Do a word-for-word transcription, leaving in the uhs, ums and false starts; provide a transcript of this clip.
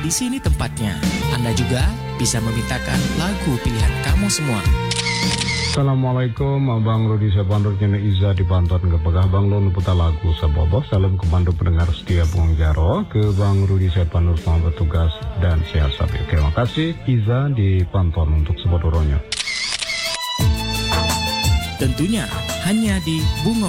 di sini tempatnya. Anda juga bisa memintakan lagu pilihan kamu semua. Assalamualaikum, Abang Rudi Sepandor Jene Iza di Bantuan ke Pegah Bang Lon putar lagu Sabobo. Salam kebantu pendengar setia Bung Jaro, ke Bang Rudi Sepandor selamat bertugas dan sehat sabi. Terima kasih Iza di Bantuan untuk Sebodoronya. Tentunya hanya di Bunga